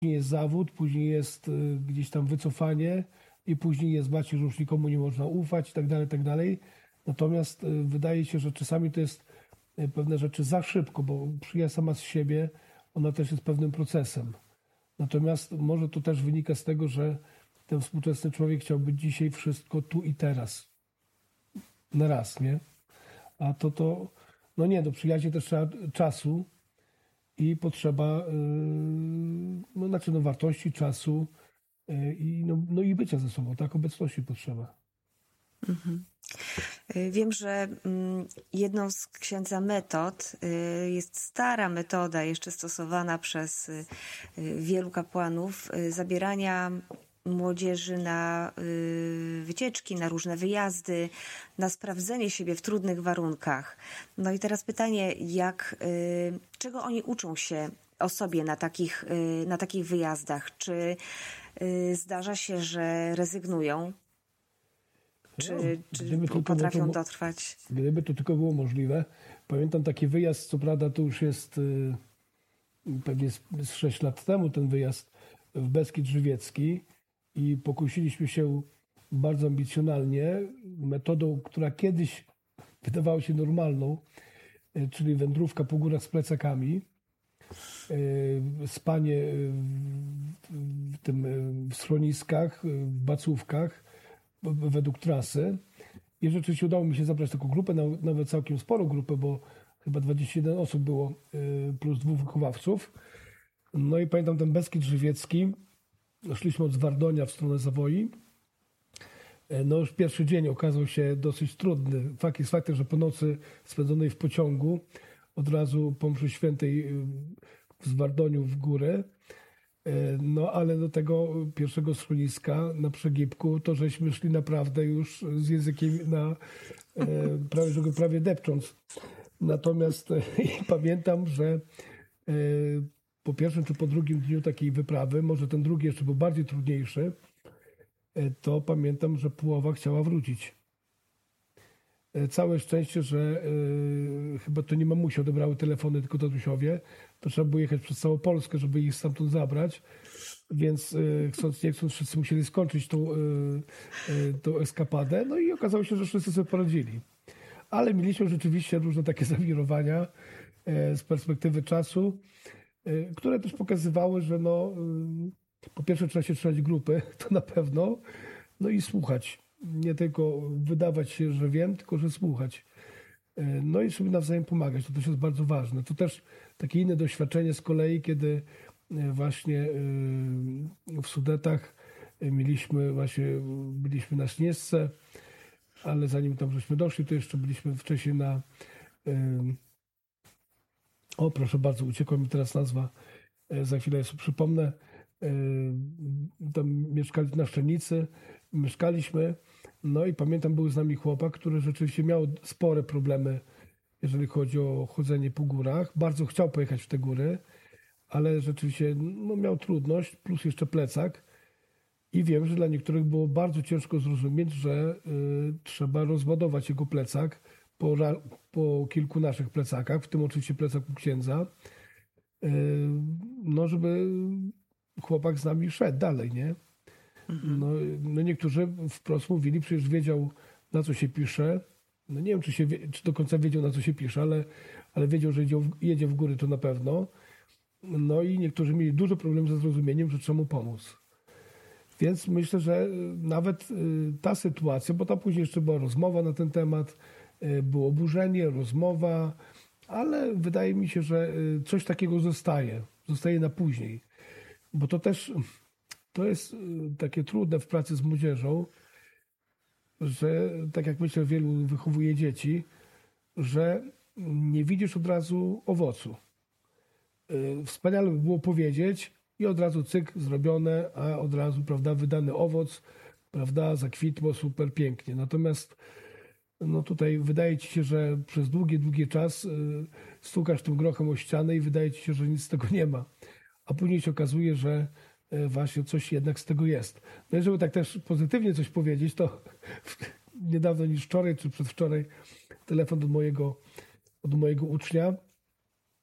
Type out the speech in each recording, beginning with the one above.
jest zawód, później jest gdzieś tam wycofanie i później jest macie, że już nikomu nie można ufać i tak dalej, tak dalej. Natomiast wydaje się, że czasami to jest pewne rzeczy za szybko, bo przyjaźń sama z siebie, ona też jest pewnym procesem. Natomiast może to też wynika z tego, że ten współczesny człowiek chciałby dzisiaj wszystko tu i teraz. Na raz, nie? A no nie, do przyjaźni też trzeba czasu i potrzeba wartości, czasu i bycia ze sobą, tak? Obecności potrzeba. Mhm. Wiem, że jedną z księdza metod jest stara metoda, jeszcze stosowana przez wielu kapłanów, zabierania młodzieży na wycieczki, na różne wyjazdy, na sprawdzenie siebie w trudnych warunkach. No i teraz pytanie, czego oni uczą się o sobie na takich wyjazdach? Czy zdarza się, że rezygnują? Czy potrafią dotrwać? Gdyby to tylko było możliwe. Pamiętam taki wyjazd, co prawda to już jest pewnie z 6 lat temu ten wyjazd w Beskid Żywiecki i pokusiliśmy się bardzo ambicjonalnie metodą, która kiedyś wydawała się normalną, czyli wędrówka po górach z plecakami, spanie w schroniskach, w bacówkach, według trasy. I rzeczywiście udało mi się zabrać taką grupę, nawet całkiem sporą grupę, bo chyba 21 osób było, plus 2 wychowawców. No i pamiętam ten Beskid Żywiecki. Szliśmy od Zwardonia w stronę Zawoi. No już pierwszy dzień okazał się dosyć trudny. Fakt jest faktem, że po nocy spędzonej w pociągu, od razu po mszy świętej w Zwardoniu w górę, no ale do tego pierwszego schroniska na przegibku, to żeśmy szli naprawdę już z językiem prawie depcząc. Natomiast pamiętam, że po pierwszym czy po drugim dniu takiej wyprawy, może ten drugi jeszcze był bardziej trudniejszy, to pamiętam, że połowa chciała wrócić. Całe szczęście, że chyba to nie mamusie odebrały telefony, tylko tatusiowie. To trzeba było jechać przez całą Polskę, żeby ich stamtąd zabrać. Więc chcąc nie chcąc, wszyscy musieli skończyć tą eskapadę. No i okazało się, że wszyscy sobie poradzili. Ale mieliśmy rzeczywiście różne takie zawirowania z perspektywy czasu, które też pokazywały, że po pierwsze trzeba się trzymać grupy, to na pewno, no i słuchać. Nie tylko wydawać się, że wiem, tylko że słuchać. No i sobie nawzajem pomagać. To też jest bardzo ważne. To też takie inne doświadczenie z kolei, kiedy właśnie w Sudetach byliśmy na Śnieżce, ale zanim tam żeśmy doszli, to jeszcze byliśmy wcześniej proszę bardzo, uciekła mi teraz nazwa, za chwilę sobie przypomnę. Tam mieszkali na Szczenicy, mieszkaliśmy, no i pamiętam, był z nami chłopak, który rzeczywiście miał spore problemy, jeżeli chodzi o chodzenie po górach. Bardzo chciał pojechać w te góry, ale rzeczywiście miał trudność, plus jeszcze plecak. I wiem, że dla niektórych było bardzo ciężko zrozumieć, że trzeba rozładować jego plecak po kilku naszych plecakach, w tym oczywiście plecaku księdza, żeby chłopak z nami szedł dalej, nie? No niektórzy wprost mówili, przecież wiedział, na co się pisze. No nie wiem, czy do końca wiedział, na co się pisze, ale wiedział, że jedzie w góry, to na pewno. No i niektórzy mieli duży problem ze zrozumieniem, że trzeba mu pomóc. Więc myślę, że nawet ta sytuacja, bo tam później jeszcze była rozmowa na ten temat, było oburzenie, rozmowa, ale wydaje mi się, że coś takiego zostaje na później. Bo to jest takie trudne w pracy z młodzieżą, że tak jak myślę, wielu wychowuje dzieci, że nie widzisz od razu owocu. Wspaniale by było powiedzieć i od razu cyk, zrobione, a od razu, prawda, wydany owoc, prawda, zakwitło super pięknie. Natomiast tutaj wydaje ci się, że przez długi czas stukasz tym grochem o ścianę i wydaje ci się, że nic z tego nie ma. A później się okazuje, że właśnie coś jednak z tego jest. No i żeby tak też pozytywnie coś powiedzieć, to niedawno niż wczoraj czy przedwczoraj telefon od mojego ucznia,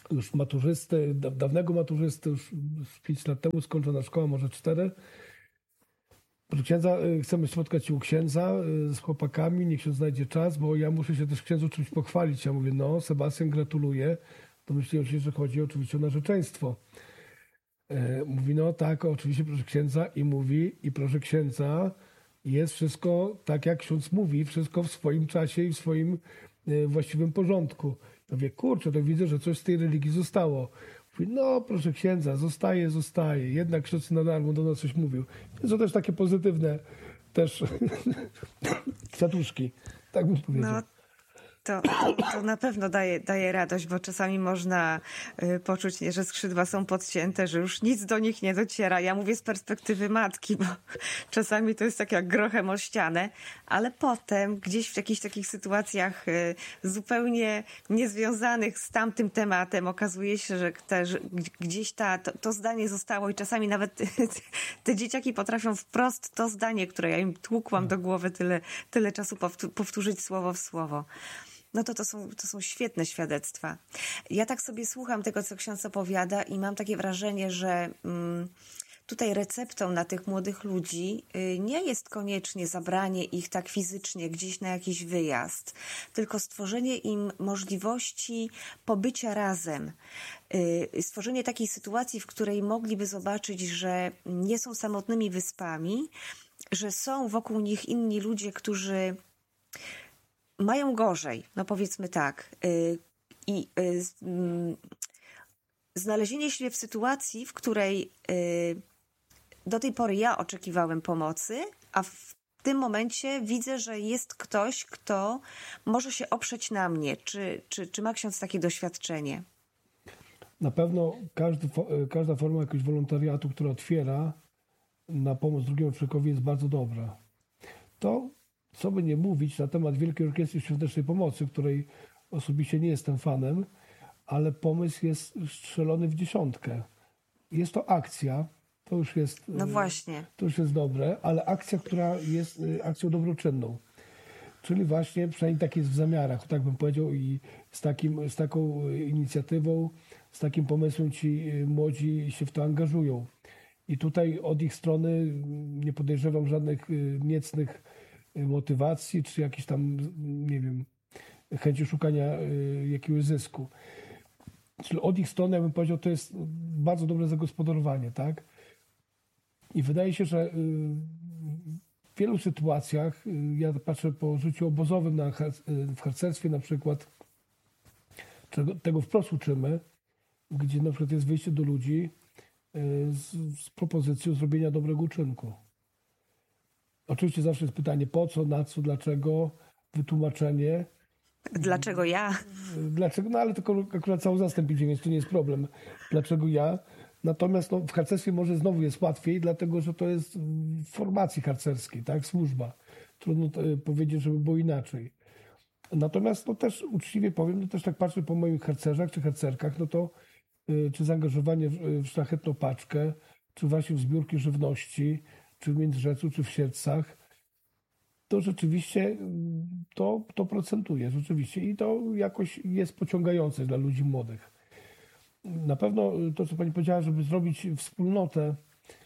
już maturzysty, dawnego maturzysty, już 5 lat temu skończona szkoła, może 4. Proszę księdza, chcemy spotkać się u księdza z chłopakami, niech się znajdzie czas, bo ja muszę się też księdzu czymś pochwalić. Ja mówię, no Sebastian, gratuluję. To myślę, że chodzi oczywiście o narzeczeństwo. Mówi, no tak, oczywiście proszę księdza i mówi, i proszę księdza, jest wszystko tak, jak ksiądz mówi, wszystko w swoim czasie i w swoim właściwym porządku. Ja mówię, kurczę, to widzę, że coś z tej religii zostało. Mówi, no proszę księdza, zostaje. Jednak ksiądz na darmo do nas coś mówił. Więc to też takie pozytywne też kwiatuszki, tak bym powiedział. No. To na pewno daje radość, bo czasami można poczuć, że skrzydła są podcięte, że już nic do nich nie dociera. Ja mówię z perspektywy matki, bo czasami to jest tak jak grochem o ścianę, ale potem gdzieś w jakichś takich sytuacjach zupełnie niezwiązanych z tamtym tematem okazuje się, że gdzieś to zdanie zostało i czasami nawet te dzieciaki potrafią wprost to zdanie, które ja im tłukłam do głowy tyle czasu powtórzyć słowo w słowo. No to są świetne świadectwa. Ja tak sobie słucham tego, co ksiądz opowiada i mam takie wrażenie, że tutaj receptą na tych młodych ludzi nie jest koniecznie zabranie ich tak fizycznie gdzieś na jakiś wyjazd, tylko stworzenie im możliwości pobycia razem. Stworzenie takiej sytuacji, w której mogliby zobaczyć, że nie są samotnymi wyspami, że są wokół nich inni ludzie, którzy mają gorzej, no powiedzmy tak. I znalezienie się w sytuacji, w której do tej pory ja oczekiwałem pomocy, a w tym momencie widzę, że jest ktoś, kto może się oprzeć na mnie. Czy ma ksiądz takie doświadczenie? Na pewno każda forma jakiegoś wolontariatu, która otwiera na pomoc drugiemu człowiekowi, jest bardzo dobra. To, co by nie mówić na temat Wielkiej Orkiestry Świątecznej Pomocy, której osobiście nie jestem fanem, ale pomysł jest strzelony w dziesiątkę. Jest to akcja, to już jest, no właśnie. To już jest dobre, ale akcja, która jest akcją dobroczynną. Czyli właśnie, przynajmniej tak jest w zamiarach, tak bym powiedział, i z taką inicjatywą, z takim pomysłem ci młodzi się w to angażują. I tutaj od ich strony nie podejrzewam żadnych niecnych motywacji, czy jakiejś tam, nie wiem, chęci szukania jakiegoś zysku. Czyli od ich strony, ja bym powiedział, to jest bardzo dobre zagospodarowanie, tak? I wydaje się, że w wielu sytuacjach, ja patrzę po życiu obozowym w harcerstwie na przykład, tego wprost uczymy, gdzie na przykład jest wyjście do ludzi z propozycją zrobienia dobrego uczynku. Oczywiście zawsze jest pytanie po co, na co, dlaczego, wytłumaczenie. Dlaczego ja? Dlaczego? No ale to akurat cały zastęp idzie, więc to nie jest problem. Dlaczego ja? Natomiast w harcerstwie może znowu jest łatwiej, dlatego że to jest w formacji harcerskiej, tak? Służba. Trudno powiedzieć, żeby było inaczej. Natomiast też uczciwie powiem, też tak patrzę po moich harcerzach czy harcerkach, czy zaangażowanie w szlachetną paczkę, czy właśnie w zbiórki żywności, czy w Międzyrzeczu, czy w Siedlcach, to rzeczywiście to procentuje rzeczywiście i to jakoś jest pociągające dla ludzi młodych. Na pewno to, co pani powiedziała, żeby zrobić wspólnotę,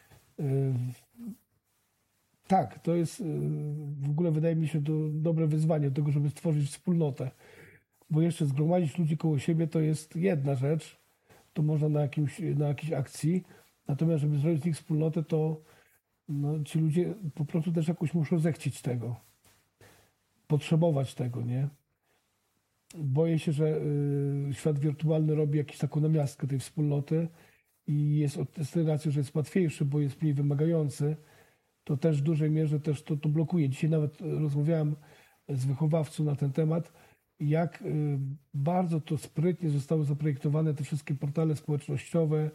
tak, to jest w ogóle wydaje mi się to dobre wyzwanie do tego, żeby stworzyć wspólnotę. Bo jeszcze zgromadzić ludzi koło siebie to jest jedna rzecz, to można na jakiejś akcji, natomiast żeby zrobić z nich wspólnotę, to ci ludzie po prostu też jakoś muszą zechcieć tego, potrzebować tego, nie? Boję się, że świat wirtualny robi jakąś taką namiastkę tej wspólnoty i jest z tej racji, że jest łatwiejszy, bo jest mniej wymagający, to też w dużej mierze też to blokuje. Dzisiaj nawet rozmawiałem z wychowawcą na ten temat, jak bardzo to sprytnie zostały zaprojektowane te wszystkie portale społecznościowe,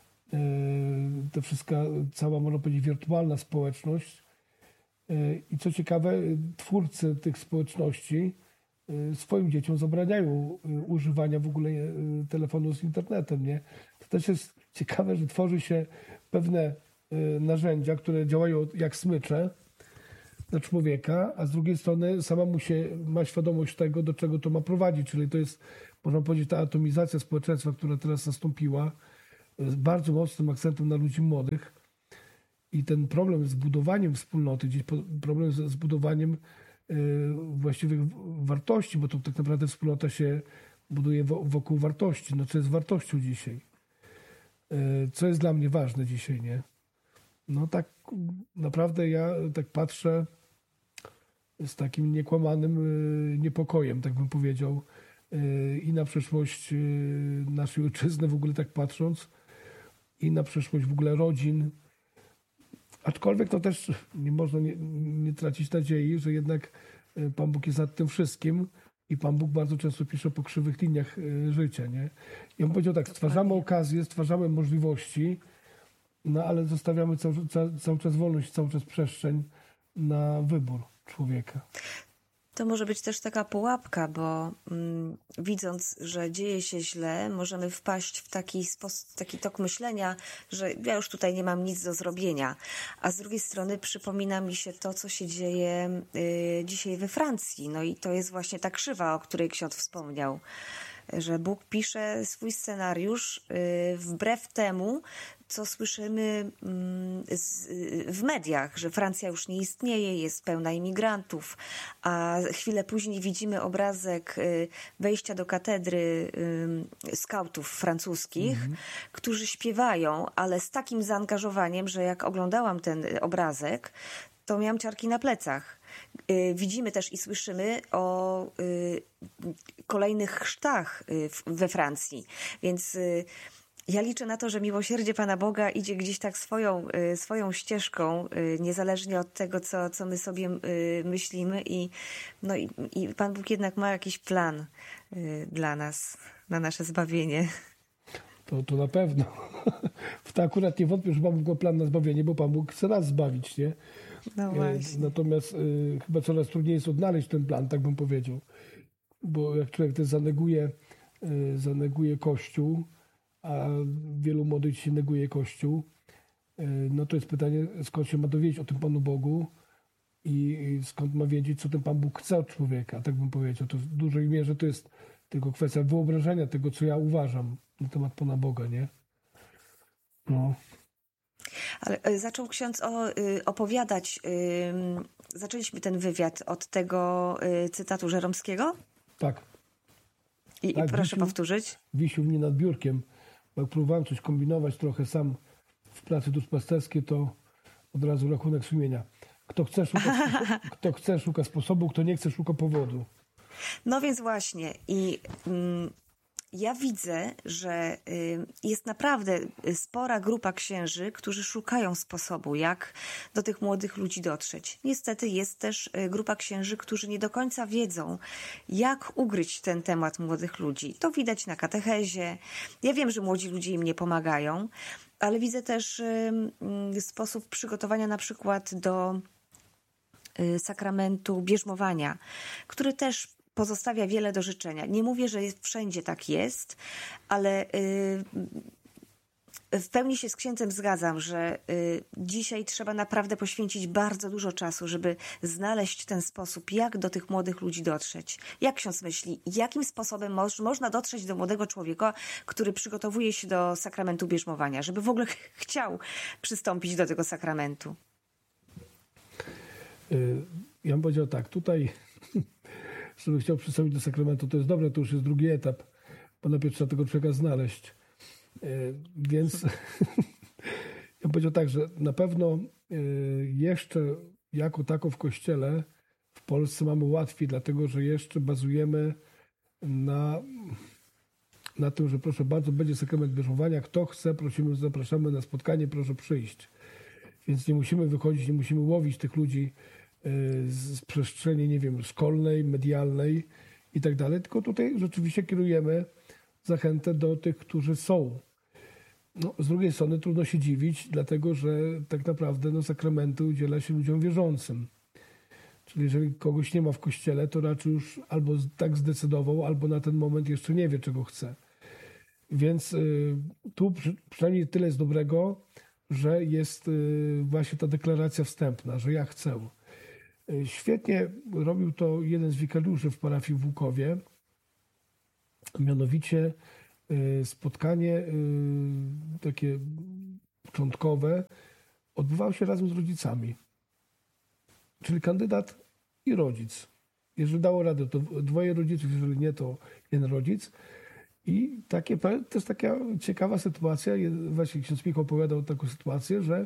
cała, można powiedzieć, wirtualna społeczność. I co ciekawe, twórcy tych społeczności swoim dzieciom zabraniają używania w ogóle telefonu z internetem, nie? To też jest ciekawe, że tworzy się pewne narzędzia, które działają jak smycze na człowieka, a z drugiej strony samemu ma świadomość tego, do czego to ma prowadzić, czyli to jest można powiedzieć, ta atomizacja społeczeństwa, która teraz nastąpiła, z bardzo mocnym akcentem na ludzi młodych i ten problem z budowaniem wspólnoty, gdzieś problem z budowaniem właściwych wartości, bo to tak naprawdę wspólnota się buduje wokół wartości. No co jest wartością dzisiaj? Co jest dla mnie ważne dzisiaj, nie? No tak naprawdę ja tak patrzę z takim niekłamanym niepokojem, tak bym powiedział, i na przyszłość naszej ojczyzny w ogóle tak patrząc, i na przyszłość w ogóle rodzin. Aczkolwiek to też nie można nie tracić nadziei, że jednak Pan Bóg jest nad tym wszystkim i Pan Bóg bardzo często pisze po krzywych liniach życia, nie? Ja bym powiedział tak, stwarzamy okazje, stwarzamy możliwości, no ale zostawiamy cały czas wolność, cały czas przestrzeń na wybór człowieka. To może być też taka pułapka, bo widząc, że dzieje się źle, możemy wpaść w taki tok myślenia, że ja już tutaj nie mam nic do zrobienia. A z drugiej strony przypomina mi się to, co się dzieje dzisiaj we Francji. No i to jest właśnie ta krzywa, o której ksiądz wspomniał, że Bóg pisze swój scenariusz wbrew temu, co słyszymy w mediach, że Francja już nie istnieje, jest pełna imigrantów, a chwilę później widzimy obrazek wejścia do katedry skautów francuskich, którzy śpiewają, ale z takim zaangażowaniem, że jak oglądałam ten obrazek, to miałam ciarki na plecach. Widzimy też i słyszymy o kolejnych chrztach we Francji, więc ja liczę na to, że miłosierdzie Pana Boga idzie gdzieś tak swoją ścieżką, niezależnie od tego, co my sobie myślimy i Pan Bóg jednak ma jakiś plan dla nas, na nasze zbawienie. To na pewno. W to akurat nie wątpię, że Pan Bóg ma plan na zbawienie, bo Pan Bóg chce nas zbawić, nie? No właśnie. Natomiast chyba coraz trudniej jest odnaleźć ten plan, tak bym powiedział. Bo jak człowiek też zaneguje Kościół, a wielu młodych się neguje Kościół, no to jest pytanie, skąd się ma dowiedzieć o tym Panu Bogu i skąd ma wiedzieć, co ten Pan Bóg chce od człowieka, tak bym powiedział. To w dużej mierze to jest tylko kwestia wyobrażenia tego, co ja uważam na temat Pana Boga, nie? No. Ale zaczął ksiądz opowiadać, zaczęliśmy ten wywiad od tego cytatu Żeromskiego? Tak. I proszę powtórzyć. Wisił mnie nad biurkiem. Jak próbowałem coś kombinować trochę sam w pracy duszpasterskiej, to od razu rachunek sumienia. Kto chce, szuka sposobu, kto nie chce, szuka powodu. No więc właśnie. I ja widzę, że jest naprawdę spora grupa księży, którzy szukają sposobu, jak do tych młodych ludzi dotrzeć. Niestety jest też grupa księży, którzy nie do końca wiedzą, jak ugryźć ten temat młodych ludzi. To widać na katechezie. Ja wiem, że młodzi ludzie im nie pomagają, ale widzę też sposób przygotowania na przykład do sakramentu bierzmowania, który też pozostawia wiele do życzenia. Nie mówię, że wszędzie tak jest, ale w pełni się z księdzem zgadzam, że dzisiaj trzeba naprawdę poświęcić bardzo dużo czasu, żeby znaleźć ten sposób, jak do tych młodych ludzi dotrzeć. Jak ksiądz myśli, jakim sposobem można dotrzeć do młodego człowieka, który przygotowuje się do sakramentu bierzmowania, żeby w ogóle chciał przystąpić do tego sakramentu? Ja bym powiedział tak, tutaj żeby chciał przystąpić do sakramentu, to jest dobre, to już jest drugi etap, bo najpierw trzeba tego człowieka znaleźć. Więc ja bym powiedział tak, że na pewno jeszcze jako tako w Kościele w Polsce mamy łatwiej, dlatego że jeszcze bazujemy na tym, że proszę bardzo, będzie sakrament bierzmowania, kto chce, prosimy, zapraszamy na spotkanie, proszę przyjść. Więc nie musimy wychodzić, nie musimy łowić tych ludzi z przestrzeni, nie wiem, szkolnej, medialnej i tak dalej, tylko tutaj rzeczywiście kierujemy zachętę do tych, którzy są. No, z drugiej strony trudno się dziwić, dlatego że tak naprawdę sakramentu udziela się ludziom wierzącym. Czyli jeżeli kogoś nie ma w Kościele, to raczej już albo tak zdecydował, albo na ten moment jeszcze nie wie, czego chce. Więc tu przynajmniej tyle jest dobrego, że jest właśnie ta deklaracja wstępna, że ja chcę. Świetnie robił to jeden z wikariuszy w parafii w Łukowie. Mianowicie spotkanie takie początkowe odbywało się razem z rodzicami. Czyli kandydat i rodzic. Jeżeli dało radę, to dwoje rodziców, jeżeli nie, to jeden rodzic. I to jest taka ciekawa sytuacja. Właśnie ksiądz Michał opowiadał taką sytuację, że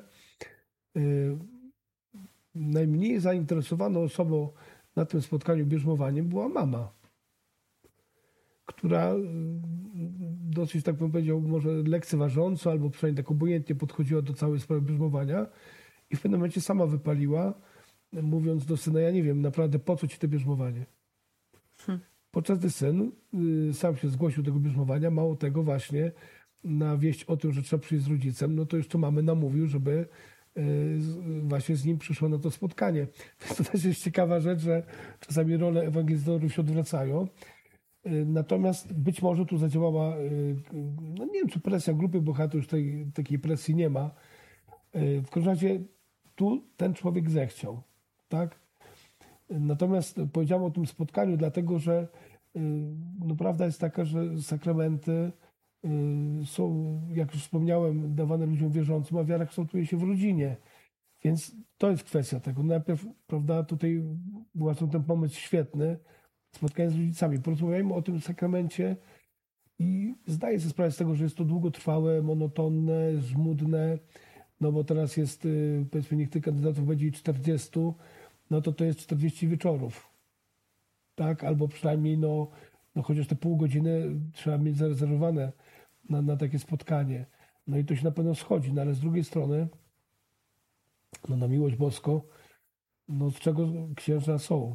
najmniej zainteresowaną osobą na tym spotkaniu bierzmowaniem była mama, która dosyć, tak bym powiedział, może lekceważąco albo przynajmniej tak obojętnie podchodziła do całej sprawy bierzmowania i w pewnym momencie sama wypaliła, mówiąc do syna: ja nie wiem naprawdę, po co ci to bierzmowanie. Podczas gdy syn sam się zgłosił do tego bierzmowania, mało tego, właśnie na wieść o tym, że trzeba przyjść z rodzicem, no to jeszcze mamy namówił, żeby właśnie z nim przyszło na to spotkanie. Więc to też jest ciekawa rzecz, że czasami role ewangelizatorów się odwracają. Natomiast być może tu zadziałała, no nie wiem, czy presja grupy, bo chyba już takiej presji nie ma. W każdym razie tu ten człowiek zechciał, tak? Natomiast powiedziałem o tym spotkaniu, dlatego że no, prawda jest taka, że sakramenty są, jak już wspomniałem, dawane ludziom wierzącym, a wiara kształtuje się w rodzinie. Więc to jest kwestia tego. Najpierw, prawda, tutaj był ten pomysł świetny, spotkanie z rodzicami. Porozmawiajmy o tym sakramencie i zdaję sobie sprawę z tego, że jest to długotrwałe, monotonne, żmudne, no bo teraz jest, powiedzmy, niech tych kandydatów będzie 40, no to jest 40 wieczorów, tak? Albo przynajmniej, no chociaż te pół godziny trzeba mieć zarezerwowane na takie spotkanie. No i to się na pewno schodzi, no ale z drugiej strony, no na miłość boską, no z czego księża są?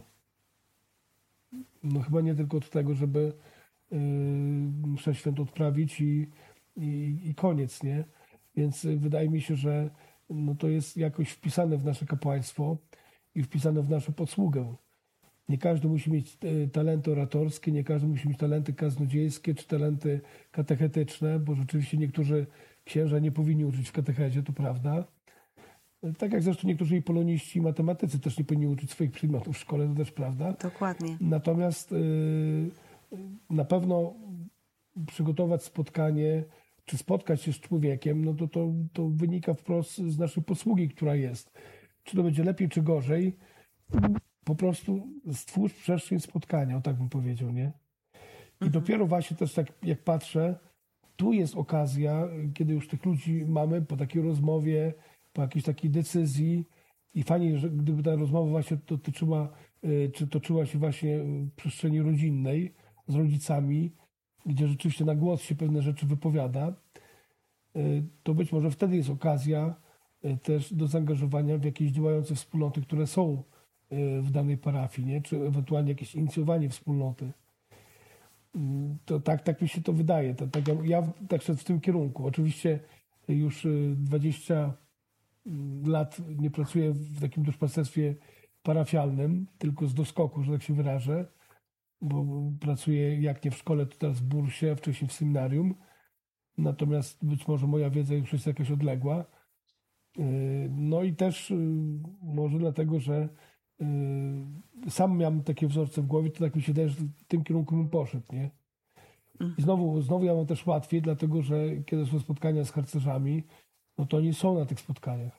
No chyba nie tylko od tego, żeby mszę świętą odprawić i koniec, nie? Więc wydaje mi się, że no to jest jakoś wpisane w nasze kapłaństwo i wpisane w naszą posługę. Nie każdy musi mieć talenty oratorskie, nie każdy musi mieć talenty kaznodziejskie czy talenty katechetyczne, bo rzeczywiście niektórzy księża nie powinni uczyć w katechezie, to prawda. Tak jak zresztą niektórzy i poloniści, i matematycy też nie powinni uczyć swoich przedmiotów w szkole, to też prawda. Dokładnie. Natomiast na pewno przygotować spotkanie, czy spotkać się z człowiekiem, no to wynika wprost z naszej posługi, która jest. Czy to będzie lepiej, czy gorzej, po prostu stwórz przestrzeń spotkania, o tak bym powiedział, nie? I dopiero właśnie też tak jak patrzę, tu jest okazja, kiedy już tych ludzi mamy po takiej rozmowie, po jakiejś takiej decyzji i fajnie, że gdyby ta rozmowa właśnie dotyczyła, czy toczyła się właśnie w przestrzeni rodzinnej z rodzicami, gdzie rzeczywiście na głos się pewne rzeczy wypowiada, to być może wtedy jest okazja też do zaangażowania w jakieś działające wspólnoty, które są w danej parafii, nie? Czy ewentualnie jakieś inicjowanie wspólnoty. To tak mi się to wydaje. Ja tak szedł w tym kierunku. Oczywiście już 20 lat nie pracuję w takim duszpasterstwie parafialnym, tylko z doskoku, że tak się wyrażę, bo pracuję jak nie w szkole, to teraz w bursie, a wcześniej w seminarium. Natomiast być może moja wiedza już jest jakaś odległa. No i też może dlatego, że sam miałem takie wzorce w głowie, to tak mi się wydaje, że w tym kierunku bym poszedł, nie? I znowu ja mam też łatwiej, dlatego że kiedy są spotkania z harcerzami, no to oni są na tych spotkaniach.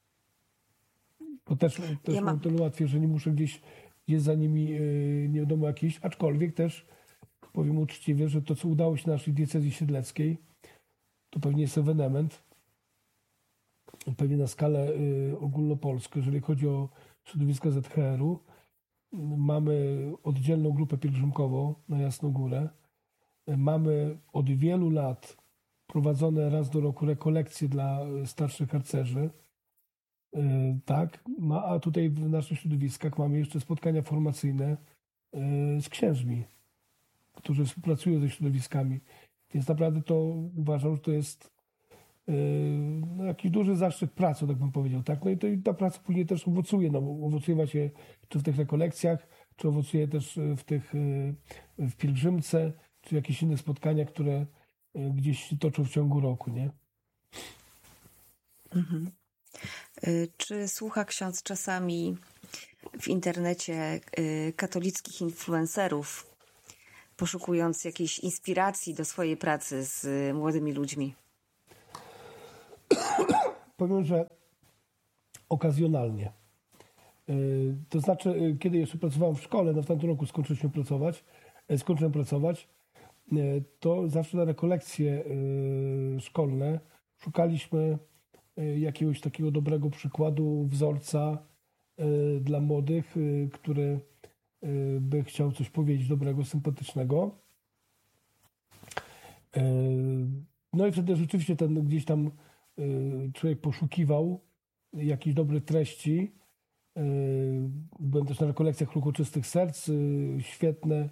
Bo też mam tyle łatwiej, że nie muszę gdzieś za nimi nie wiadomo jakiś, aczkolwiek też powiem uczciwie, że to, co udało się naszej diecezji siedleckiej, to pewnie jest ewenement, pewnie na skalę ogólnopolską, jeżeli chodzi o środowiska ZHR-u. Mamy oddzielną grupę pielgrzymkową na Jasną Górę. Mamy od wielu lat prowadzone raz do roku rekolekcje dla starszych harcerzy. Tak, a tutaj w naszych środowiskach mamy jeszcze spotkania formacyjne z księżmi, którzy współpracują ze środowiskami. Więc naprawdę to uważam, że to jest jakiś duży zaszczyt pracy, tak bym powiedział. Tak? No i ta praca później też owocuje. No, owocuje właśnie czy w tych rekolekcjach, czy owocuje też w pielgrzymce, czy jakieś inne spotkania, które gdzieś się toczą w ciągu roku, nie? Mhm. Czy słucha ksiądz czasami w internecie katolickich influencerów, poszukując jakiejś inspiracji do swojej pracy z młodymi ludźmi? Powiem, że okazjonalnie. To znaczy, kiedy jeszcze pracowałem w szkole, w tamtym roku skończyłem pracować, to zawsze na rekolekcje szkolne szukaliśmy jakiegoś takiego dobrego przykładu, wzorca dla młodych, który by chciał coś powiedzieć dobrego, sympatycznego. No i wtedy rzeczywiście gdzieś tam człowiek poszukiwał jakichś dobrych treści. Byłem też na rekolekcjach Ruchu Czystych Serc. Świetne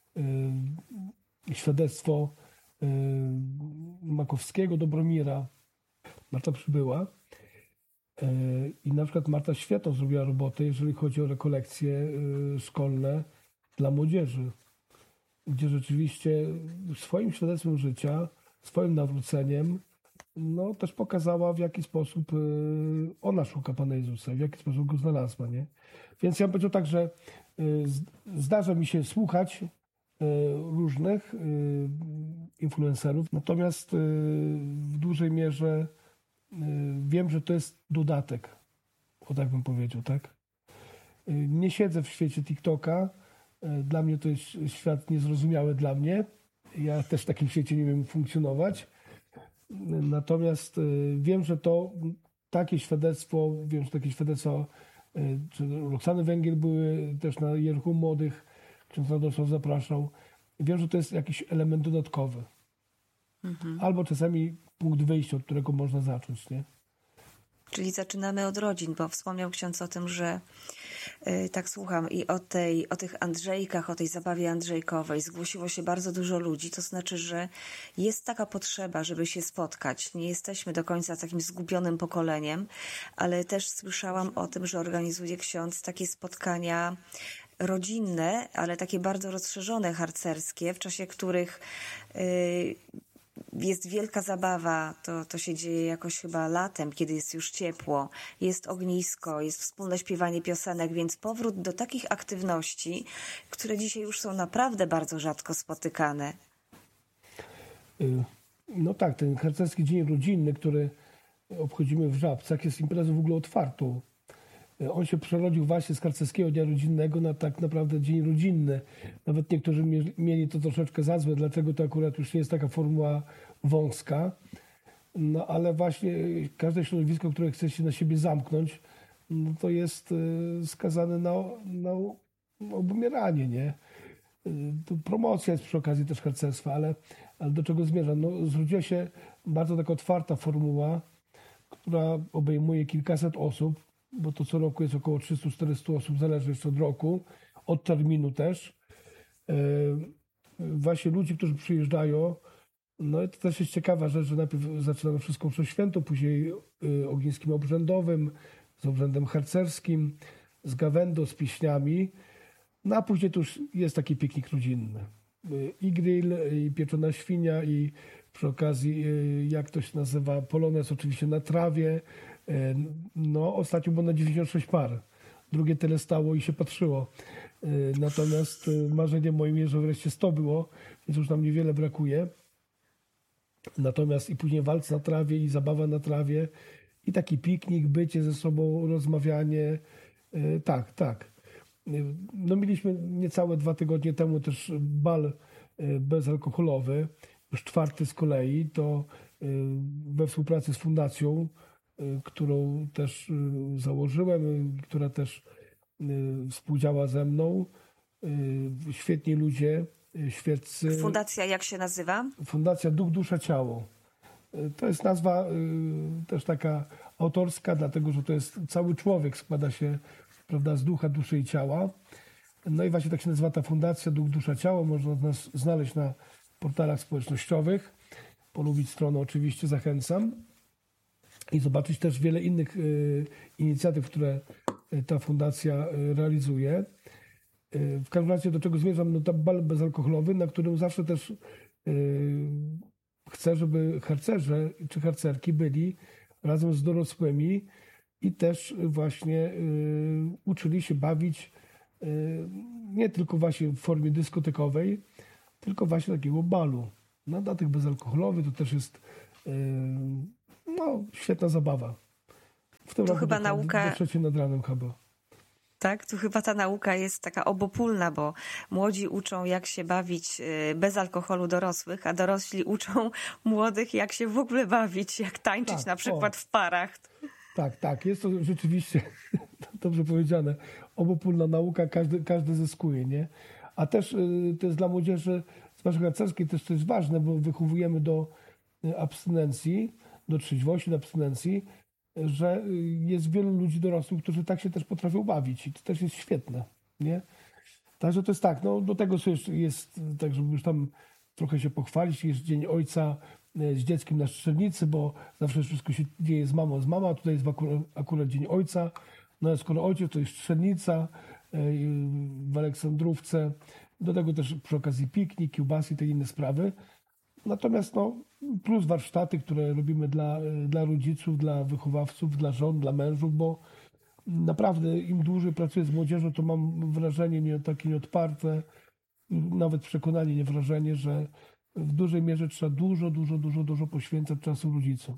świadectwo Makowskiego, Dobromira. Marta przybyła i na przykład Marta świetnie zrobiła robotę, jeżeli chodzi o rekolekcje szkolne dla młodzieży, gdzie rzeczywiście swoim świadectwem życia, swoim nawróceniem też pokazała, w jaki sposób ona szuka Pana Jezusa, w jaki sposób Go znalazła. Nie? Więc ja bym powiedział tak, że zdarza mi się słuchać różnych influencerów, natomiast w dużej mierze wiem, że to jest dodatek, o tak bym powiedział, tak? Nie siedzę w świecie TikToka, dla mnie to jest świat niezrozumiały dla mnie, ja też w takim świecie nie wiem funkcjonować, natomiast wiem, że takie świadectwo, wiem, że takie świadectwa czy Roxany Węgiel były też na Jerychu Młodych, ksiądz Radosław zapraszał. Wiem, że to jest jakiś element dodatkowy. Albo czasami punkt wyjścia, od którego można zacząć, nie? Czyli zaczynamy od rodzin, bo wspomniał ksiądz o tym, że tak słucham i o tych Andrzejkach, o tej zabawie andrzejkowej zgłosiło się bardzo dużo ludzi. To znaczy, że jest taka potrzeba, żeby się spotkać. Nie jesteśmy do końca takim zgubionym pokoleniem, ale też słyszałam o tym, że organizuje ksiądz takie spotkania rodzinne, ale takie bardzo rozszerzone, harcerskie, w czasie których jest wielka zabawa, to się dzieje jakoś chyba latem, kiedy jest już ciepło, jest ognisko, jest wspólne śpiewanie piosenek, więc powrót do takich aktywności, które dzisiaj już są naprawdę bardzo rzadko spotykane. No tak, ten harcerski dzień rodzinny, który obchodzimy w Żabcach, jest imprezą w ogóle otwartą. On się przerodził właśnie z harcerskiego dnia rodzinnego na tak naprawdę dzień rodzinny. Nawet niektórzy mieli to troszeczkę za złe, dlaczego to akurat już nie jest taka formuła wąska. No ale właśnie każde środowisko, które chce się na siebie zamknąć, to jest skazane na obumieranie, nie? To promocja jest przy okazji też harcerstwa, ale do czego zmierzam? Zrodziła się bardzo taka otwarta formuła, która obejmuje kilkaset osób, bo to co roku jest około 300-400 osób, zależy jeszcze od roku, od terminu też. Właśnie ludzi, którzy przyjeżdżają, i to też jest ciekawa rzecz, że najpierw zaczynamy wszystko przez święto, później ogniskiem obrzędowym, z obrzędem harcerskim, z gawędą, z pieśniami, a później to już jest taki piknik rodzinny. I grill, i pieczona świnia, i przy okazji, jak to się nazywa, polonez oczywiście na trawie. Ostatnio było na 96 par. Drugie tyle stało i się patrzyło. Natomiast marzeniem moim jest, że wreszcie 100 było, więc już nam niewiele brakuje. Natomiast i później walc na trawie, i zabawa na trawie, i taki piknik, bycie ze sobą, rozmawianie. Tak. Mieliśmy niecałe 2 tygodnie temu też bal bezalkoholowy, już 4 z kolei, to we współpracy z fundacją, którą też założyłem, która też współdziała ze mną. Świetni ludzie, świeccy. Fundacja jak się nazywa? Fundacja Duch, Dusza, Ciało. To jest nazwa też taka autorska, dlatego że to jest cały człowiek, składa się, prawda, z ducha, duszy i ciała. I właśnie tak się nazywa ta fundacja Duch, Dusza, Ciało. Można nas znaleźć na portalach społecznościowych. Polubić stronę oczywiście zachęcam. I zobaczyć też wiele innych inicjatyw, które ta fundacja realizuje. W każdym razie do czego zmierzam? To bal bezalkoholowy, na którym zawsze też chcę, żeby harcerze czy harcerki byli razem z dorosłymi i też właśnie uczyli się bawić nie tylko właśnie w formie dyskotekowej, tylko właśnie takiego balu. No, dodatek bezalkoholowy to też jest świetna zabawa. W tym Tu roku chyba nauka... do 3 nad ranem chyba. Tak, tu chyba ta nauka jest taka obopólna, bo młodzi uczą, jak się bawić bez alkoholu dorosłych, a dorośli uczą młodych, jak się w ogóle bawić, jak tańczyć na przykład w parach. Tak. Jest to rzeczywiście, dobrze powiedziane, obopólna nauka, każdy zyskuje, nie? A też to jest dla młodzieży, zwłaszcza harcerskiej, też to jest ważne, bo wychowujemy do abstynencji, do trzeźwości, do abstynencji, że jest wielu ludzi dorosłych, którzy tak się też potrafią bawić i to też jest świetne, nie? Także to jest tak, no do tego jest tak, żeby już tam trochę się pochwalić, jest Dzień Ojca z dzieckiem na strzelnicy, bo zawsze wszystko się dzieje z mamą, a tutaj jest akurat Dzień Ojca, no a skoro ojciec to jest strzelnica w Aleksandrówce, do tego też przy okazji piknik, kiełbasy i te inne sprawy. Natomiast plus warsztaty, które robimy dla rodziców, dla wychowawców, dla żon, dla mężów, bo naprawdę im dłużej pracuję z młodzieżą, to mam wrażenie takie nieodparte, nawet przekonanie, nie wrażenie, że w dużej mierze trzeba dużo poświęcać czasu rodzicom.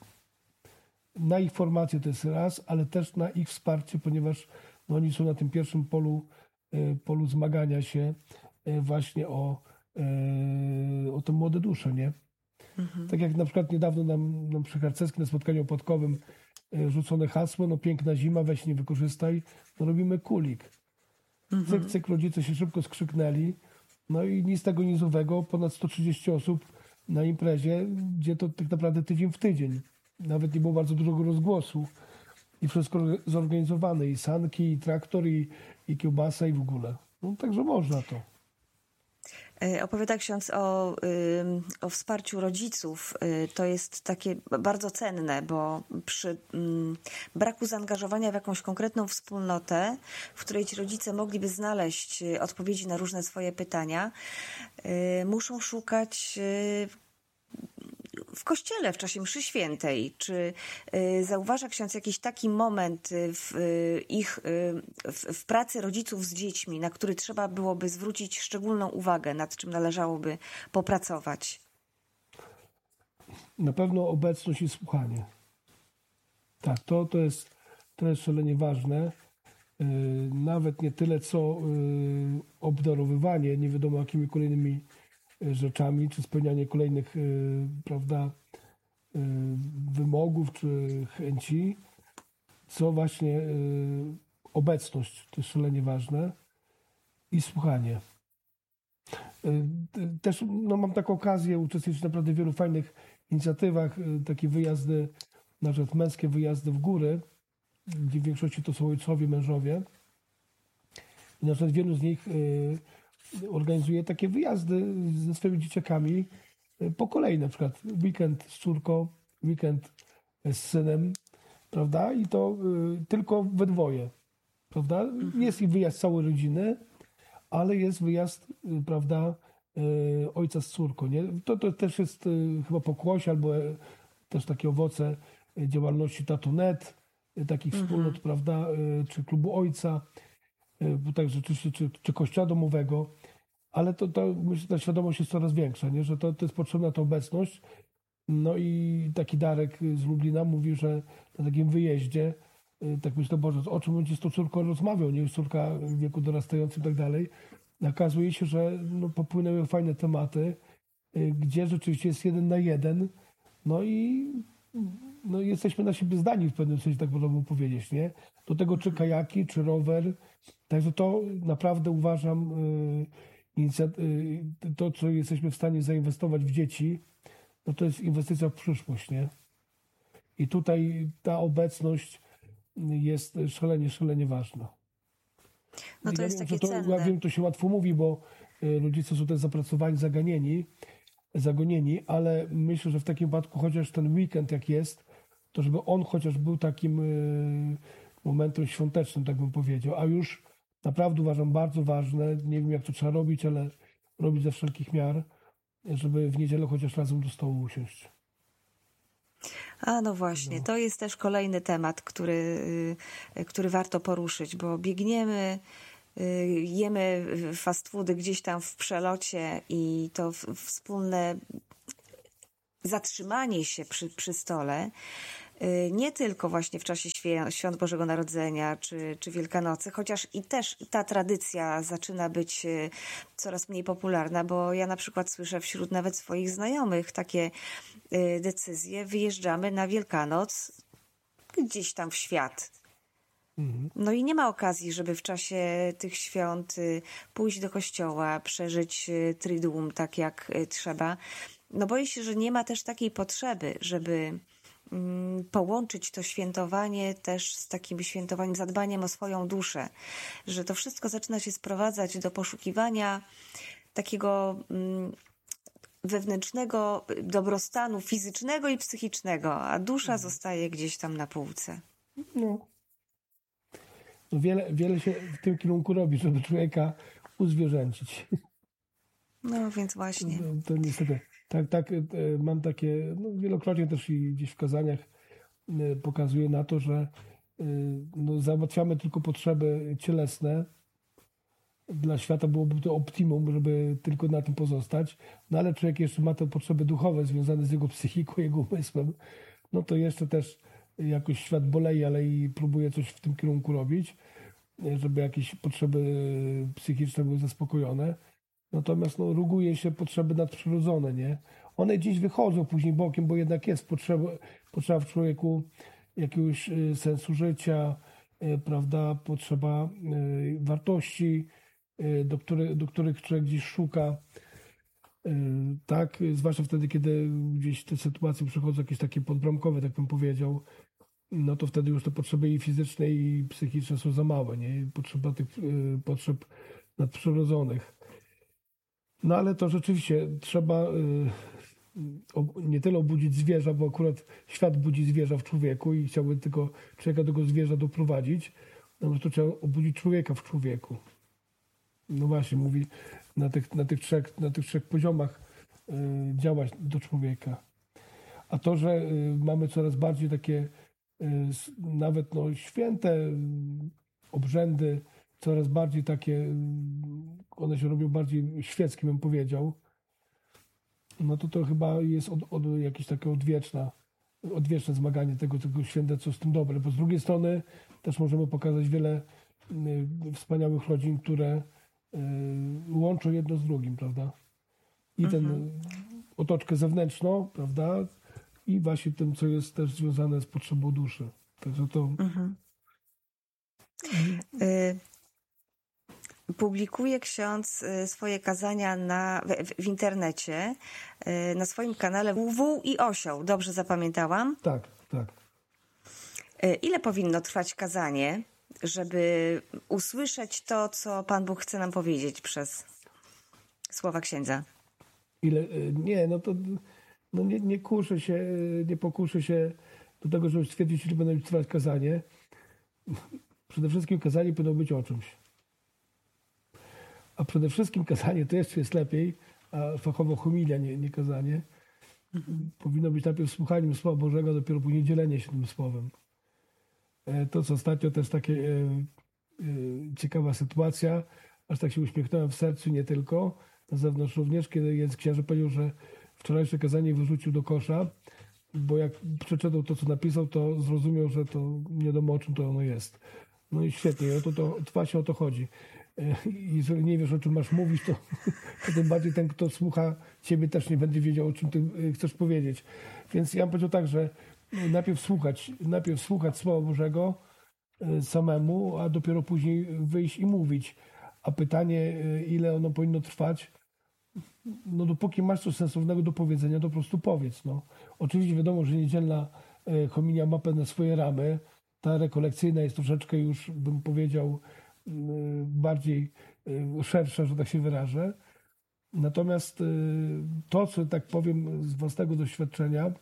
Na ich formację to jest raz, ale też na ich wsparcie, ponieważ oni są na tym pierwszym polu zmagania się właśnie o te młode dusze, nie? Mhm. Tak jak na przykład niedawno nam przy harcerskim na spotkaniu opłatkowym rzucone hasło, piękna zima, weź nie wykorzystaj, robimy kulik. Mhm. Cyk, rodzice się szybko skrzyknęli, i nic tego nizowego, ponad 130 osób na imprezie, gdzie to tak naprawdę tydzień w tydzień. Nawet nie było bardzo dużego rozgłosu i wszystko zorganizowane, i sanki, i traktor, i kiełbasa, i w ogóle. Także można to. Opowiada ksiądz o wsparciu rodziców. To jest takie bardzo cenne, bo przy braku zaangażowania w jakąś konkretną wspólnotę, w której ci rodzice mogliby znaleźć odpowiedzi na różne swoje pytania, muszą szukać w kościele w czasie mszy świętej. Czy zauważa ksiądz jakiś taki moment w pracy rodziców z dziećmi, na który trzeba byłoby zwrócić szczególną uwagę, nad czym należałoby popracować? Na pewno obecność i słuchanie. Tak, to jest szalenie ważne. Nawet nie tyle co obdarowywanie, nie wiadomo jakimi kolejnymi rzeczami, czy spełnianie kolejnych, wymogów, czy chęci, co właśnie obecność, to jest szalenie ważne, i słuchanie. Też mam taką okazję uczestniczyć naprawdę w wielu fajnych inicjatywach, takie wyjazdy, na przykład męskie wyjazdy w góry, gdzie w większości to są ojcowie, mężowie. I na przykład wielu z nich organizuje takie wyjazdy ze swoimi dzieciakami po kolei, na przykład weekend z córką, weekend z synem, prawda? I to tylko we dwoje, prawda? Jest i wyjazd całej rodziny, ale jest wyjazd, prawda, ojca z córką, nie? To też jest chyba pokłosie albo też takie owoce działalności Tato.net, takich wspólnot, prawda, czy klubu ojca, także czy kościoła domowego, ale to myślę, że ta świadomość jest coraz większa, nie? Że to jest potrzebna ta obecność. I taki Darek z Lublina mówi, że na takim wyjeździe, tak myślę, Boże, o czym będzie z tą córką rozmawiał, nie? Już córka w wieku dorastającym i tak dalej. Okazuje się, że popłynęły fajne tematy, gdzie rzeczywiście jest 1 na 1, i jesteśmy na siebie zdani w pewnym sensie, tak można by powiedzieć, nie? Do tego czy kajaki, czy rower. Także to naprawdę uważam, to, co jesteśmy w stanie zainwestować w dzieci, to jest inwestycja w przyszłość, nie? I tutaj ta obecność jest szalenie ważna. No to jest takie cenne. Ja wiem, to się łatwo mówi, bo rodzice są też zapracowani, zagonieni, ale myślę, że w takim wypadku chociaż ten weekend jak jest, to żeby on chociaż był takim momentem świątecznym, tak bym powiedział. A już naprawdę uważam bardzo ważne, nie wiem jak to trzeba robić, ale robić ze wszelkich miar, żeby w niedzielę chociaż razem do stołu usiąść. A no właśnie, to jest też kolejny temat, który warto poruszyć, bo biegniemy jemy fast foody gdzieś tam w przelocie i to wspólne zatrzymanie się przy stole, nie tylko właśnie w czasie świąt Bożego Narodzenia czy Wielkanocy, chociaż i też ta tradycja zaczyna być coraz mniej popularna, bo ja na przykład słyszę wśród nawet swoich znajomych takie decyzje: wyjeżdżamy na Wielkanoc gdzieś tam w świat. No i nie ma okazji, żeby w czasie tych świąt pójść do kościoła, przeżyć Triduum tak jak trzeba. No boję się, że nie ma też takiej potrzeby, żeby połączyć to świętowanie też z takim świętowaniem, zadbaniem o swoją duszę. Że to wszystko zaczyna się sprowadzać do poszukiwania takiego wewnętrznego dobrostanu fizycznego i psychicznego, a dusza zostaje gdzieś tam na półce. No, wiele się w tym kierunku robi, żeby człowieka uzwierzęcić. No więc właśnie. To niestety. Tak, mam takie, wielokrotnie też i gdzieś w kazaniach pokazuję na to, że załatwiamy tylko potrzeby cielesne. Dla świata byłoby to optimum, żeby tylko na tym pozostać. No ale człowiek jeszcze ma te potrzeby duchowe związane z jego psychiką, jego umysłem. No to jeszcze też jakoś świat boleje, ale i próbuje coś w tym kierunku robić, żeby jakieś potrzeby psychiczne były zaspokojone. Natomiast ruguje się potrzeby nadprzyrodzone, nie? One gdzieś wychodzą później bokiem, bo jednak jest potrzeba w człowieku jakiegoś sensu życia, prawda? Potrzeba wartości, do których człowiek gdzieś szuka. Tak, zwłaszcza wtedy, kiedy gdzieś te sytuacje przychodzą jakieś takie podbramkowe, tak bym powiedział, no to wtedy już te potrzeby i fizyczne, i psychiczne są za małe, nie? Potrzeba tych potrzeb nadprzyrodzonych. No ale to rzeczywiście trzeba nie tyle obudzić zwierza, bo akurat świat budzi zwierza w człowieku i chciałby tylko człowieka do tego zwierza doprowadzić, no to trzeba obudzić człowieka w człowieku. No właśnie, mówi na tych trzech poziomach działać do człowieka. A to, że mamy coraz bardziej takie nawet święte obrzędy, coraz bardziej takie, one się robią bardziej świeckie, bym powiedział, no to chyba jest jakieś takie odwieczne zmaganie tego święte, co z tym dobre. Bo z drugiej strony też możemy pokazać wiele wspaniałych rodzin, które łączą jedno z drugim, prawda? I ten otoczkę zewnętrzną, prawda? I właśnie tym, co jest też związane z potrzebą duszy. Także to... Publikuje ksiądz swoje kazania w internecie, na swoim kanale Wół i Osioł. Dobrze zapamiętałam? Tak. Ile powinno trwać kazanie, żeby usłyszeć to, co Pan Bóg chce nam powiedzieć przez słowa księdza? Ile? Nie, nie kuszę się, nie pokuszę się do tego, żeby stwierdzić, ile będą trwać kazanie. Przede wszystkim kazanie powinno być o czymś. A przede wszystkim kazanie to jeszcze jest lepiej, a fachowo homilia, nie kazanie. Powinno być najpierw słuchaniem Słowa Bożego, a dopiero później dzielenie się tym Słowem. To, co ostatnio też takie ciekawa sytuacja, aż tak się uśmiechnąłem w sercu, nie tylko, na zewnątrz również, kiedy jeden książę powiedział, że wczorajsze kazanie wyrzucił do kosza, bo jak przeczytał to, co napisał, to zrozumiał, że to nie wiadomo, o czym to ono jest. No i świetnie, właśnie o to chodzi. Jeżeli nie wiesz, o czym masz mówić, to tym bardziej ten, kto słucha ciebie, też nie będzie wiedział, o czym ty chcesz powiedzieć. Więc ja bym powiedział tak, że najpierw słuchać Słowa Bożego samemu, a dopiero później wyjść i mówić. A pytanie, ile ono powinno trwać, no dopóki masz coś sensownego do powiedzenia, to po prostu powiedz. No. Oczywiście wiadomo, że niedzielna homilia ma pewne swoje ramy. Ta rekolekcyjna jest troszeczkę już, bym powiedział, bardziej szersza, że tak się wyrażę. Natomiast to, co tak powiem z własnego doświadczenia,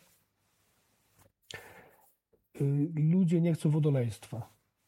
ludzie nie chcą wodoleństwa.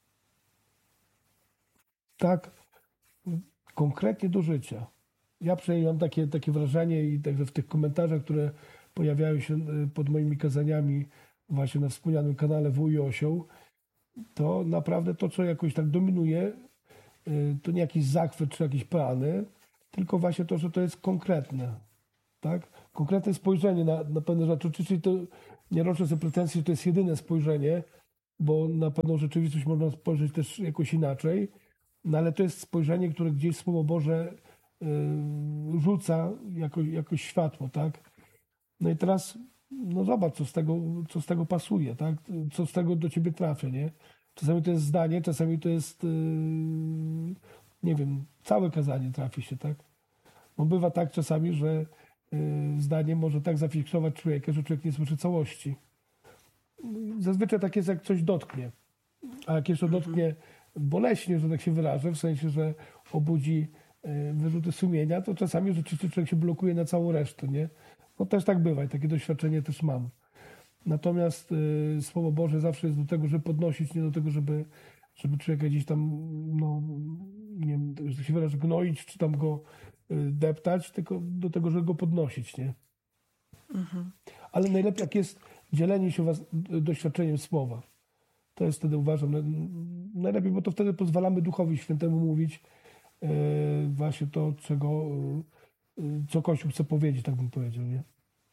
Tak konkretnie do życia. Ja przynajmniej mam takie wrażenie i także w tych komentarzach, które pojawiają się pod moimi kazaniami właśnie na wspomnianym kanale Wół i Osioł, to naprawdę to, co jakoś tak dominuje, to nie jakiś zachwyt czy jakieś plany, tylko właśnie to, że to jest konkretne. Tak? Konkretne spojrzenie na pewne rzeczy. Czyli to nie roczę sobie pretensji, że to jest jedyne spojrzenie, bo na pewną rzeczywistość można spojrzeć też jakoś inaczej, no ale to jest spojrzenie, które gdzieś Słowo Boże rzuca jako światło, tak? No i teraz no zobacz, co z tego pasuje, tak? Co z tego do ciebie trafia, nie? Czasami to jest zdanie, czasami to jest nie wiem, całe kazanie trafi się, tak? Bo bywa tak czasami, że zdanie może tak zafiksować człowieka, że człowiek nie słyszy całości. Zazwyczaj tak jest, jak coś dotknie. A jak jeszcze dotknie boleśnie, że tak się wyrażę, w sensie, że obudzi wyrzuty sumienia, to czasami rzeczywiście człowiek się blokuje na całą resztę, nie? No też tak bywa i takie doświadczenie też mam. Natomiast Słowo Boże zawsze jest do tego, żeby podnosić, nie do tego, żeby człowieka gdzieś tam, no, nie wiem, że się wyrażę, gnoić, czy tam go deptać, tylko do tego, żeby go podnosić, nie? Ale najlepiej, jak jest dzielenie się doświadczeniem Słowa. To jest wtedy, uważam, najlepiej, bo to wtedy pozwalamy Duchowi Świętemu mówić właśnie to, co Kościół chce powiedzieć, tak bym powiedział, nie?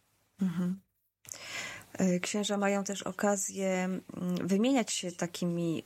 Księża mają też okazję wymieniać się takimi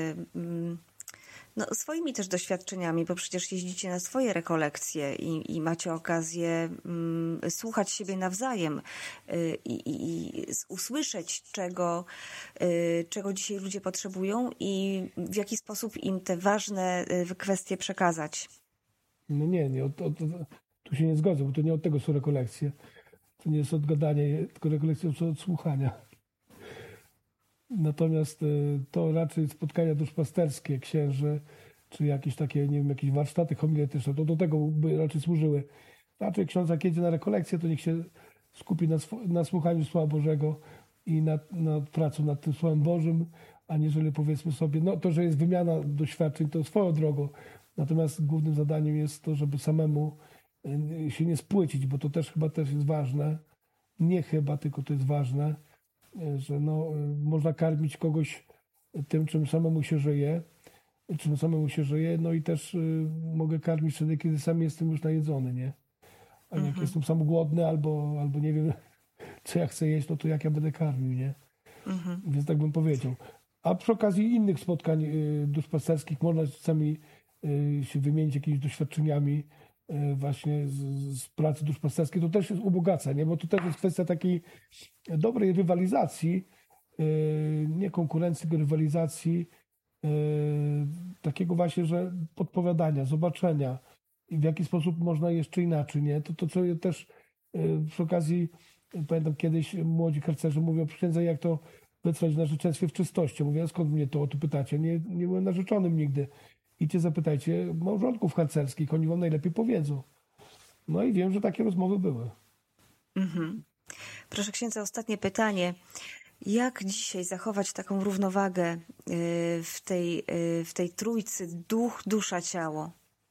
no, swoimi też doświadczeniami, bo przecież jeździcie na swoje rekolekcje i macie okazję słuchać siebie nawzajem i usłyszeć, czego dzisiaj ludzie potrzebują i w jaki sposób im te ważne kwestie przekazać. No nie, tu się nie zgodzę, bo to nie od tego są rekolekcje. To nie jest od gadania, tylko rekolekcje są od słuchania. Natomiast to raczej spotkania duszpasterskie księży, czy jakieś takie, nie wiem, jakieś warsztaty homiletyczne, to do tego by raczej służyły. Raczej ksiądz, jak jedzie na rekolekcję, to niech się skupi na słuchaniu Słowa Bożego i nad pracą nad tym Słowem Bożym, aniżeli powiedzmy sobie, no to, że jest wymiana doświadczeń, to swoją drogą. Natomiast głównym zadaniem jest to, żeby samemu się nie spłycić, bo to też chyba jest ważne. Nie chyba, tylko to jest ważne, że no, można karmić kogoś tym, czym samemu się żyje, no i też mogę karmić wtedy, kiedy sam jestem już najedzony, nie? A jak jestem sam głodny albo nie wiem, co ja chcę jeść, no to jak ja będę karmił, nie? Więc tak bym powiedział. A przy okazji innych spotkań duszpasterskich można czasami się wymienić jakimiś doświadczeniami właśnie z pracy duszpasterskiej. To też jest ubogaca, nie? Bo to też jest kwestia takiej dobrej rywalizacji, nie konkurencji, tylko rywalizacji, takiego właśnie, że podpowiadania, zobaczenia i w jaki sposób można jeszcze inaczej, nie? To co też przy okazji, pamiętam kiedyś młodzi harcerze mówią, księdza, jak to wytrwać w narzeczeństwie w czystości. Mówię, a skąd mnie to o to pytacie? Nie byłem narzeczonym nigdy. Idźcie zapytajcie małżonków harcerskich, oni wam najlepiej powiedzą. No i wiem, że takie rozmowy były. Proszę księdza, ostatnie pytanie. Jak dzisiaj zachować taką równowagę w tej trójcy duch, dusza, ciało?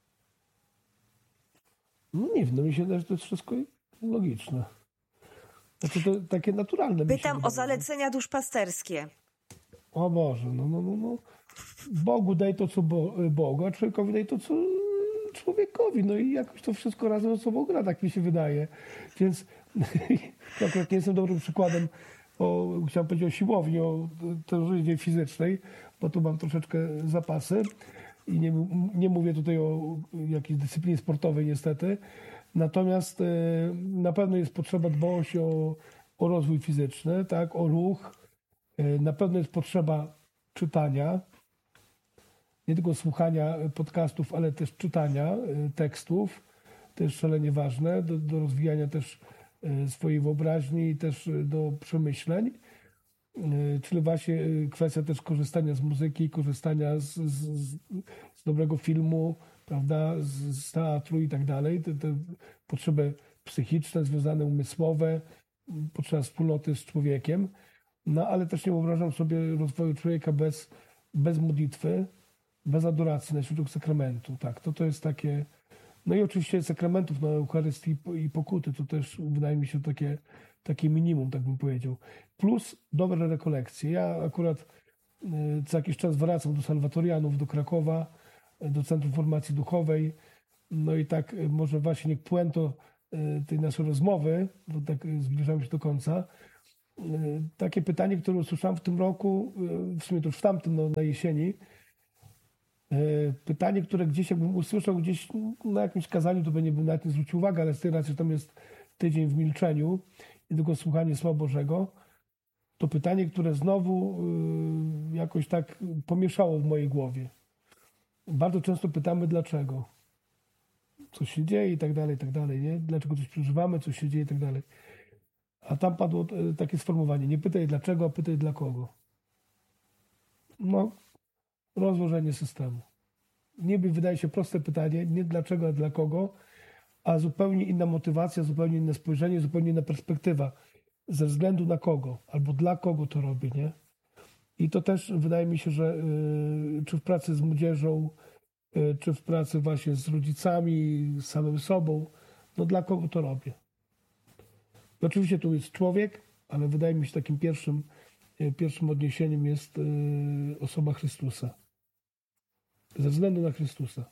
No nie wiem, mi się wydaje, że to jest wszystko logiczne. Znaczy to takie naturalne. Pytam o zalecenia duszpasterskie. O Boże, no. Bogu daj to, co Bogu, a człowiekowi daj to, co człowiekowi. No i jakoś to wszystko razem ze sobą gra, tak mi się wydaje. Więc akurat nie jestem dobrym przykładem, chciałem powiedzieć o siłowni, o terroryzmie fizycznej, bo tu mam troszeczkę zapasy i nie mówię tutaj o jakiejś dyscyplinie sportowej niestety. Natomiast na pewno jest potrzeba dbałość o rozwój fizyczny, tak, o ruch. Na pewno jest potrzeba czytania, nie tylko słuchania podcastów, ale też czytania tekstów. To jest szalenie ważne do rozwijania też swojej wyobraźni i też do przemyśleń. Czyli właśnie kwestia też korzystania z muzyki, korzystania z dobrego filmu, prawda, z teatru i tak dalej. Te potrzeby psychiczne, związane umysłowe, potrzeba wspólnoty z człowiekiem. No ale też nie wyobrażam sobie rozwoju człowieka bez modlitwy, bez adoracji na świętych sakramentu. Tak, to jest takie... No i oczywiście sakramentów, no Eucharystii i pokuty, to też wydaje mi się takie minimum, tak bym powiedział. Plus dobre rekolekcje. Ja akurat co jakiś czas wracam do salwatorianów, do Krakowa do Centrum Formacji Duchowej. No i tak może właśnie puento tej naszej rozmowy, bo tak zbliżamy się do końca. Takie pytanie, które usłyszałem w tym roku, w sumie to już w tamtym, no, na jesieni. Pytanie, które gdzieś jakbym usłyszał gdzieś na jakimś kazaniu, to by nie bym nawet nie zwrócił uwagi, ale z tej racji, że tam jest tydzień w milczeniu i tylko słuchanie Słowa Bożego, to pytanie, które znowu jakoś tak pomieszało w mojej głowie. Bardzo często pytamy dlaczego. Co się dzieje i tak dalej, nie? Dlaczego coś przeżywamy, co się dzieje i tak dalej. A tam padło takie sformułowanie, nie pytaj dlaczego, a pytaj dla kogo. No, rozłożenie systemu. Niby wydaje się proste pytanie, nie dlaczego, a dla kogo, a zupełnie inna motywacja, zupełnie inne spojrzenie, zupełnie inna perspektywa. Ze względu na kogo, albo dla kogo to robię, nie? I to też wydaje mi się, że czy w pracy z młodzieżą, czy w pracy właśnie z rodzicami, z samym sobą, no dla kogo to robię. I oczywiście tu jest człowiek, ale wydaje mi się takim pierwszym odniesieniem jest osoba Chrystusa. Ze względu na Chrystusa.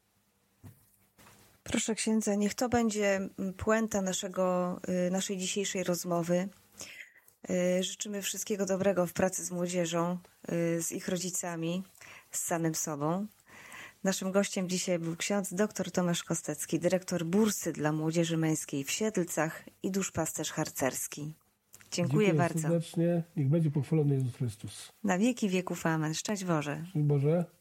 Proszę księdza, niech to będzie puenta naszej dzisiejszej rozmowy. Życzymy wszystkiego dobrego w pracy z młodzieżą, z ich rodzicami, z samym sobą. Naszym gościem dzisiaj był ksiądz dr Tomasz Kostecki, dyrektor bursy dla młodzieży męskiej w Siedlcach i duszpasterz harcerski. Dziękuję bardzo. Serdecznie. Niech będzie pochwalony Jezus Chrystus. Na wieki wieków amen. Szczęść Boże. Szczęść Boże.